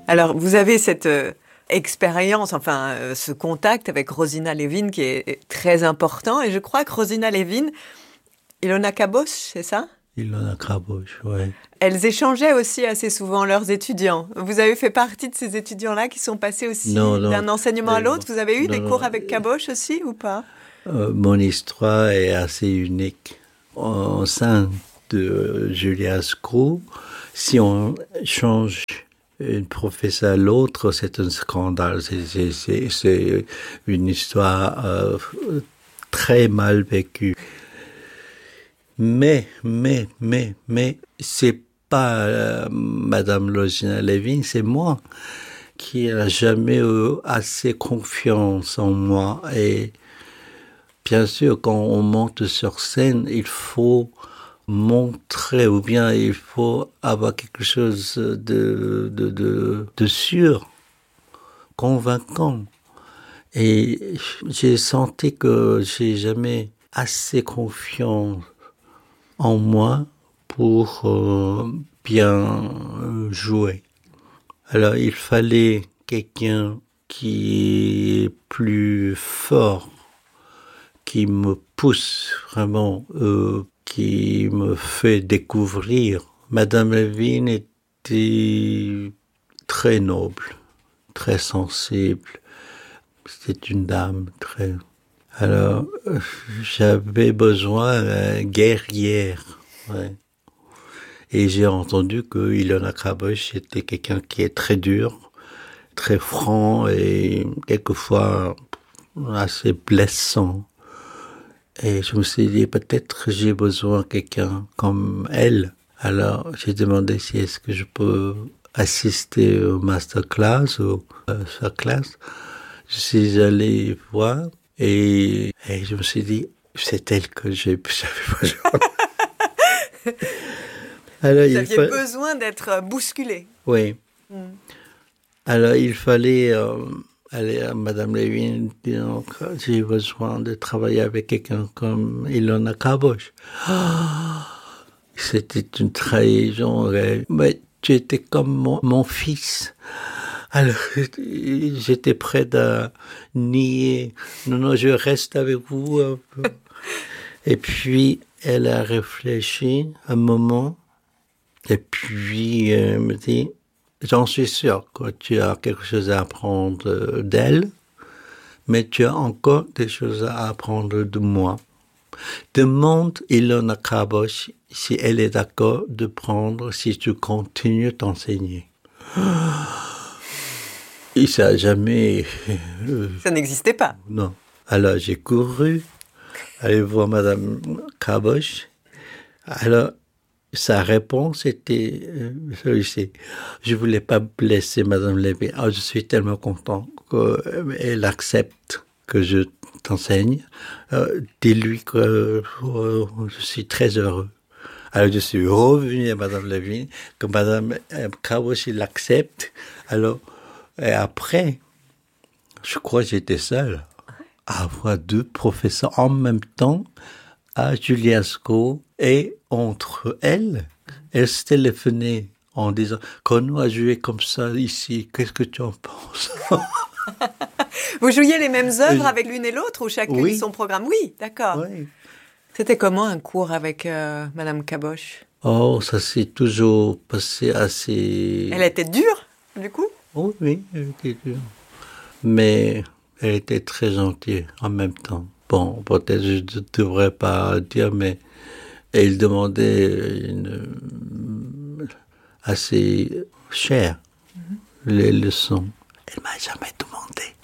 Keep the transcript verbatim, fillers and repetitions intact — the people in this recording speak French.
Alors, vous avez cette euh, expérience, enfin, euh, ce contact avec Rosina Levin qui est, est très important. Et je crois que Rosina Levin, Ilona Cabos, c'est ça? Ilona Cabos, oui. Elles échangeaient aussi assez souvent leurs étudiants. Vous avez fait partie de ces étudiants-là qui sont passés aussi non, non, d'un enseignement à l'autre. Vous avez eu non, des non, cours avec Cabos aussi ou pas? euh, Mon histoire est assez unique. Au sein de Julia Sco, si on change une professeure à l'autre, c'est un scandale. C'est, c'est, c'est, c'est une histoire euh, très mal vécue. Mais, mais, mais, mais, c'est pas euh, Madame Rosina Levin, c'est moi qui n'a jamais eu assez confiance en moi. Et bien sûr, quand on monte sur scène, il faut montrer, ou bien il faut avoir quelque chose de, de, de, de sûr, convaincant. Et j'ai senti que j'ai jamais assez confiance en moi pour euh, bien jouer. Alors il fallait quelqu'un qui est plus fort, qui me pousse vraiment, euh, qui me fait découvrir. Madame Levin était très noble, très sensible. C'était une dame très... Alors, j'avais besoin d'une guerrière. Ouais. Et j'ai entendu que Ilona Cabos était quelqu'un qui est très dur, très franc et quelquefois assez blessant. Et je me suis dit, peut-être j'ai besoin de quelqu'un comme elle. Alors, j'ai demandé si est-ce que je peux assister au masterclass ou à sa classe. Je suis allé voir et, et je me suis dit, c'est elle que j'ai, j'avais besoin. Alors, Vous aviez fa... besoin d'être bousculé. Oui. Mm. Alors, il fallait euh, aller à Madame Levin, donc j'ai besoin de travailler avec quelqu'un comme Ilona Cabos. Oh, c'était une trahison. Mais tu étais comme mon, mon fils. Alors, j'étais prêt à nier. Non, non, je reste avec vous un peu. Et puis, elle a réfléchi un moment. Et puis, elle me dit, j'en suis sûr que tu as quelque chose à apprendre d'elle, mais tu as encore des choses à apprendre de moi. Demande Ilona Cabos si elle est d'accord de prendre si tu continues t'enseigner. Et ça n'a jamais... Ça n'existait pas. Non. Alors, j'ai couru, aller voir Madame Cabos. Alors, sa réponse était euh, celui-ci. Je ne voulais pas blesser Madame Levin. Oh, je suis tellement content qu'elle accepte que je t'enseigne. Euh, dis-lui que euh, je suis très heureux. Alors, je suis revenu à Madame Levin, que Madame Cabos l'accepte. Alors, et après, je crois que j'étais seul à avoir deux professeurs en même temps à Julia Sco, et entre elles, elles se téléphonaient en disant « Quand on a joué comme ça ici, qu'est-ce que tu en penses ?» Vous jouiez les mêmes œuvres avec l'une et l'autre ou chacune oui. son programme? Oui, d'accord. Oui. C'était comment un cours avec euh, Madame Cabos? Oh, ça s'est toujours passé assez... Elle était dure, du coup? Oh, oui, elle était dure. Mais elle était très gentille en même temps. Bon, peut-être je ne devrais pas dire, mais elle demandait une, assez cher mm-hmm. les leçons. Elle m'a jamais demandé.